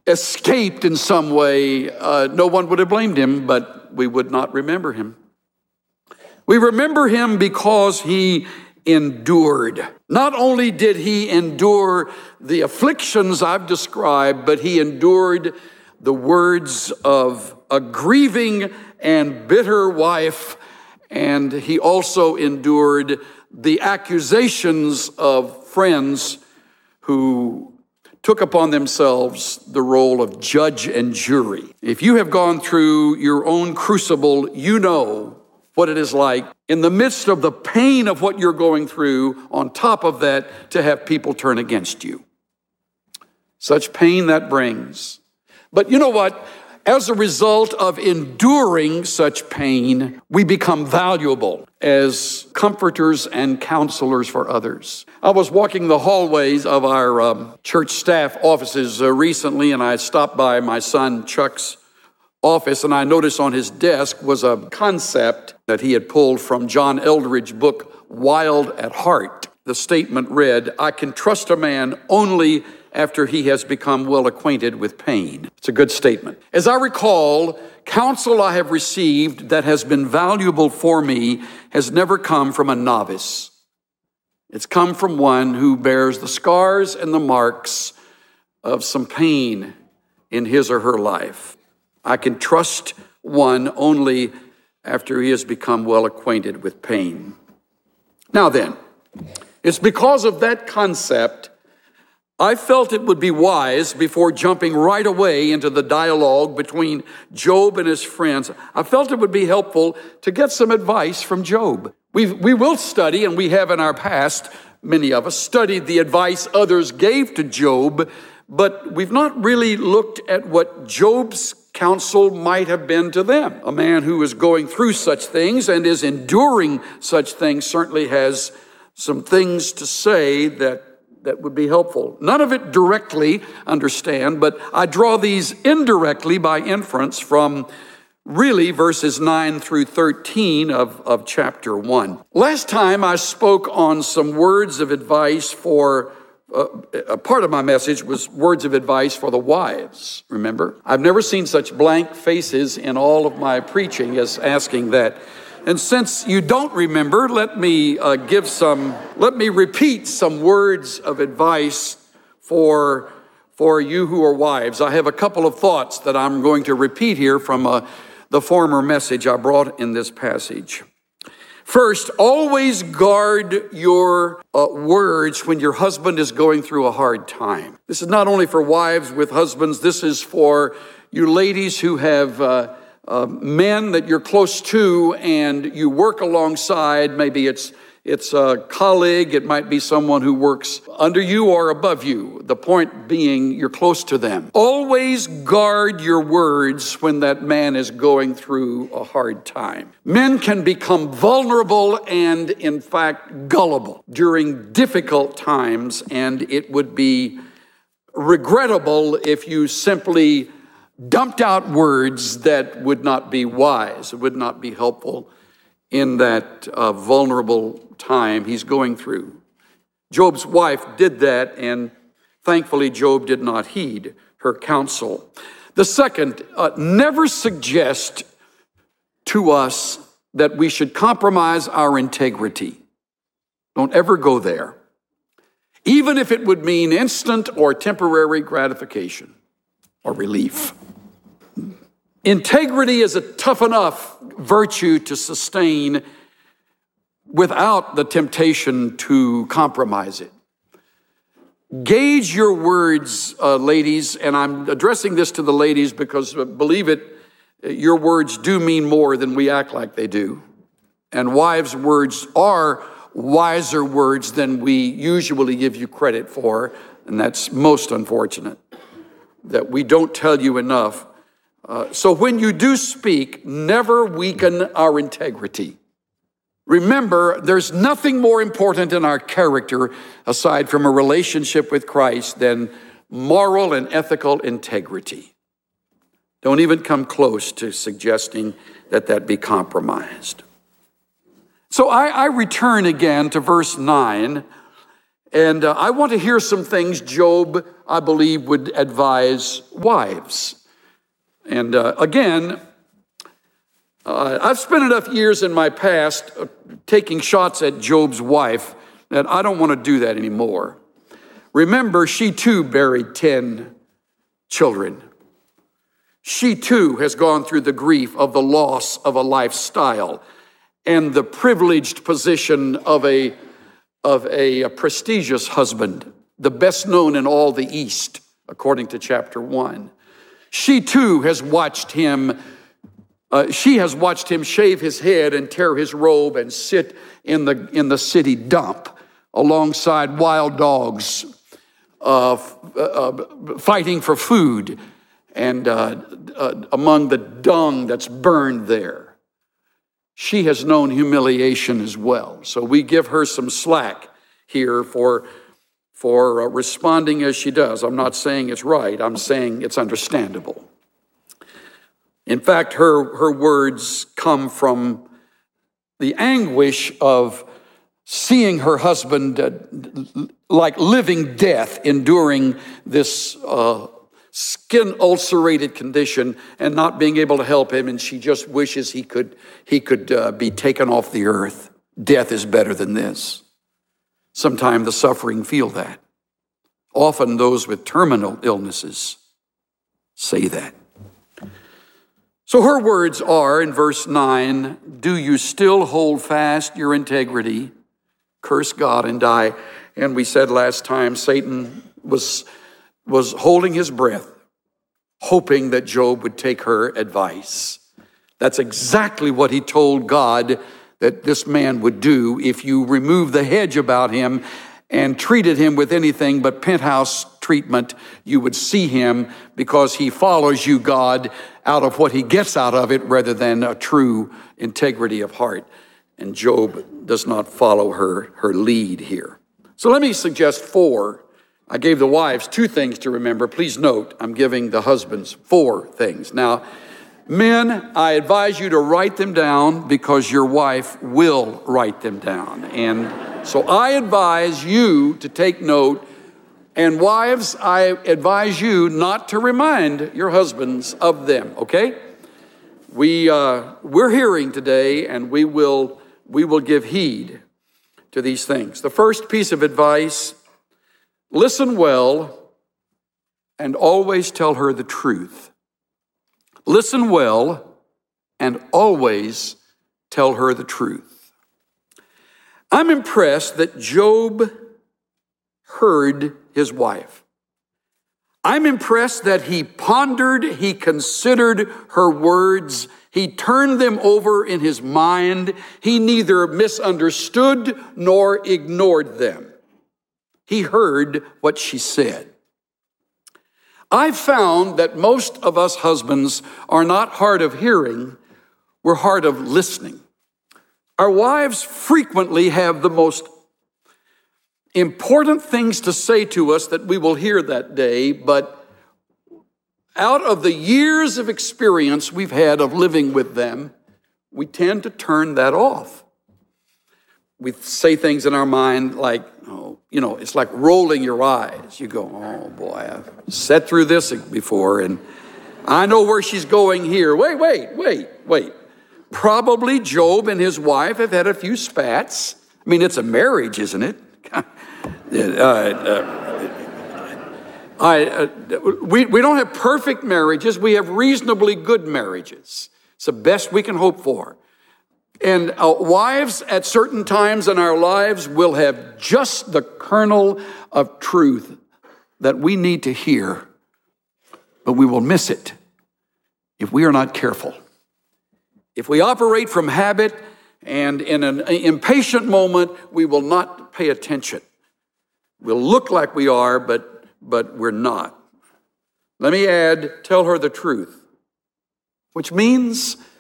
escaped in some way, no one would have blamed him, but we would not remember him. We remember him because he endured. Not only did he endure the afflictions I've described, but he endured the words of a grieving and bitter wife, and he also endured the accusations of friends who took upon themselves the role of judge and jury. If you have gone through your own crucible, you know what it is like in the midst of the pain of what you're going through, on top of that, to have people turn against you. Such pain that brings. But you know what? As a result of enduring such pain, we become valuable as comforters and counselors for others. I was walking the hallways of our church staff offices recently, and I stopped by my son Chuck's office, and I noticed on his desk was a concept that he had pulled from John Eldredge's book, Wild at Heart. The statement read, "I can trust a man only after he has become well acquainted with pain." It's a good statement. As I recall, counsel I have received that has been valuable for me has never come from a novice. It's come from one who bears the scars and the marks of some pain in his or her life. I can trust one only after he has become well acquainted with pain. Now then, it's because of that concept I felt it would be wise, before jumping right away into the dialogue between Job and his friends, I felt it would be helpful to get some advice from Job. We will study, and we have in our past, many of us, studied the advice others gave to Job, but we've not really looked at what Job's counsel might have been to them. A man who is going through such things and is enduring such things certainly has some things to say that would be helpful. None of it directly, understand, but I draw these indirectly by inference from really verses 9 through 13 of chapter 1. Last time I spoke on some words of advice for, a part of my message was words of advice for the wives, remember? I've never seen such blank faces in all of my preaching as asking that. And since you don't remember, let me repeat some words of advice for you who are wives. I have a couple of thoughts that I'm going to repeat here from the former message I brought in this passage. First, always guard your words when your husband is going through a hard time. This is not only for wives with husbands. This is for you ladies who have men that you're close to and you work alongside. Maybe it's a colleague. It might be someone who works under you or above you. The point being, you're close to them. Always guard your words when that man is going through a hard time. Men can become vulnerable and, in fact, gullible during difficult times, and it would be regrettable if you simply dumped out words that would not be wise, would not be helpful in that vulnerable time he's going through. Job's wife did that, and thankfully Job did not heed her counsel. The second, never suggest to us that we should compromise our integrity. Don't ever go there, even if it would mean instant or temporary gratification or relief. Integrity is a tough enough virtue to sustain without the temptation to compromise it. Gauge your words, ladies, and I'm addressing this to the ladies because, believe it, your words do mean more than we act like they do. And wives' words are wiser words than we usually give you credit for, and that's most unfortunate, that we don't tell you enough. So when you do speak, never weaken our integrity. Remember, there's nothing more important in our character aside from a relationship with Christ than moral and ethical integrity. Don't even come close to suggesting that be compromised. So I return again to verse 9, And I want to hear some things Job, I believe, would advise wives. And again, I've spent enough years in my past taking shots at Job's wife that I don't want to do that anymore. Remember, she too buried 10 children. She too has gone through the grief of the loss of a lifestyle and the privileged position of a prestigious husband, the best known in all the East, according to chapter 1. She too has watched him. She has watched him shave his head and tear his robe and sit in the city dump alongside wild dogs, fighting for food and among the dung that's burned there. She has known humiliation as well. So we give her some slack here for responding as she does. I'm not saying it's right. I'm saying it's understandable. In fact, her words come from the anguish of seeing her husband like living death, enduring this skin ulcerated condition and not being able to help him, and she just wishes he could be taken off the earth. Death is better than this. Sometimes the suffering feel that. Often those with terminal illnesses say that. So her words are in verse 9, do you still hold fast your integrity? Curse God and die. And we said last time Satan was holding his breath, hoping that Job would take her advice. That's exactly what he told God that this man would do if you remove the hedge about him and treated him with anything but penthouse treatment. You would see him because he follows you, God, out of what he gets out of it rather than a true integrity of heart. And Job does not follow her lead here. So let me suggest 4. I gave the wives 2 things to remember. Please note, I'm giving the husbands 4 things. Now, men, I advise you to write them down because your wife will write them down. And so I advise you to take note. And wives, I advise you not to remind your husbands of them, okay? We're hearing today, and we will give heed to these things. The first piece of advice: listen well and always tell her the truth. Listen well and always tell her the truth. I'm impressed that Job heard his wife. I'm impressed that he pondered, he considered her words, he turned them over in his mind. He neither misunderstood nor ignored them. He heard what she said. I've found that most of us husbands are not hard of hearing, we're hard of listening. Our wives frequently have the most important things to say to us that we will hear that day, but out of the years of experience we've had of living with them, we tend to turn that off. We say things in our mind like, it's like rolling your eyes. You go, oh boy, I've sat through this before and I know where she's going here. Wait. Probably Job and his wife have had a few spats. I mean, it's a marriage, isn't it? We don't have perfect marriages. We have reasonably good marriages. It's the best we can hope for. And wives at certain times in our lives will have just the kernel of truth that we need to hear, but we will miss it if we are not careful. If we operate from habit and in an impatient moment, we will not pay attention. We'll look like we are, but we're not. Let me add, tell her the truth, which means